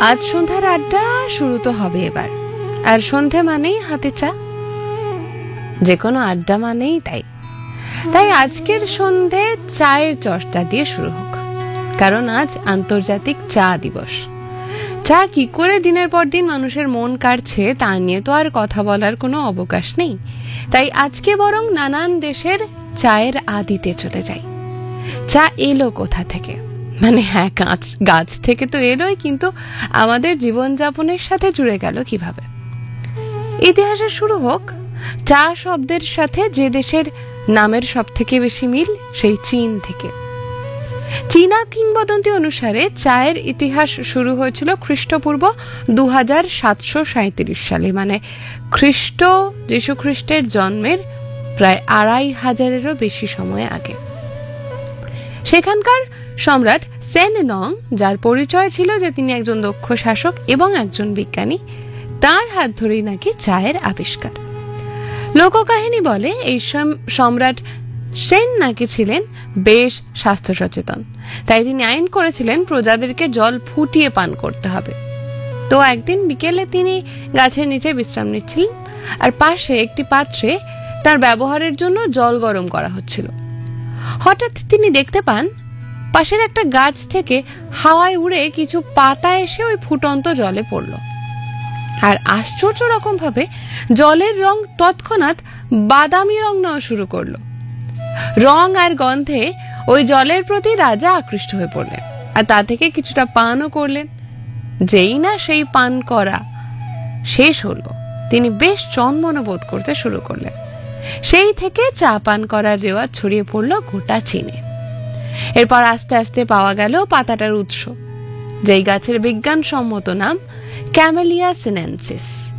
আজ সন্ধ্যার আড্ডা শুরু তো হবে এবার, আর সন্ধে মানেই হাতে চা, যে কোনো আড্ডা মানেই তাই। তাই আজকের সন্ধে চায়ের চর্চা দিয়ে শুরু হোক, কারণ আজ আন্তর্জাতিক চা দিবস। চা কি করে দিনের পর দিন মানুষের মন কাড়ছে তা নিয়ে তো আর কথা বলার কোনো অবকাশ নেই। তাই আজকে বরং নানান দেশের চায়ের আদিতে চলে যাই। চা এলো কোথা থেকে? মানে হ্যাঁ, গাছ থেকে তো এলোই, কিন্তু আমাদের জীবনযাপনের সাথে জুড়ে গেল কিভাবে? ইতিহাসের শুরু হোক চা শব্দের সাথে যে দেশের নামের সব থেকে বেশি মিল, সেই চীন থেকে। চীনা কিংবদন্তি অনুসারে চায়ের ইতিহাস শুরু হয়েছিল খ্রিস্টপূর্ব 2737 সালে, মানে যীশু খ্রিস্টের জন্মের প্রায় 2500-এরও বেশি সময় আগে। সেখানকার সম্রাট সেন নং, যার পরিচয় ছিল যে তিনি একজন দক্ষ শাসক এবং একজন বিজ্ঞানী, তার হাত ধরেই নাকি চায়ের আবিষ্কার। লোককাহিনী বলে এই সম্রাট সেন নাকি ছিলেন বেশ স্বাস্থ্য সচেতন, তাই তিনি আইন করেছিলেন প্রজাদেরকে জল ফুটিয়ে পান করতে হবে। তো একদিন বিকেলে তিনি গাছের নিচে বিশ্রাম নিচ্ছিলেন, আর পাশে একটি পাত্রে তার ব্যবহারের জন্য জল গরম করা হচ্ছিল। হঠাৎ তিনি দেখতে পান পাশের একটা গাছ থেকে হাওয়ায় উড়ে কিছু পাতা এসে ওই ফুটন্ত জলে পড়ল। আর আশ্চর্য রকম ভাবে জলের রং তৎক্ষণাৎ বাদামি রং নেওয়া শুরু করলো। রং আর গন্ধে ওই জলের প্রতি রাজা আকৃষ্ট হয়ে পড়লেন, আর তা থেকে কিছুটা পানও করলেন। যেই না সেই পান করা শেষ হলো, তিনি বেশ চনমনে বোধ করতে শুরু করলেন। সেই থেকে চা পান করার রেওয়াজ ছড়িয়ে পড়লো গোটা চীনে। এরপর আস্তে আস্তে পাওয়া গেল পাতাটার উৎস, যেই গাছের বিজ্ঞানসম্মত নাম ক্যামেলিয়া সিনেনসিস।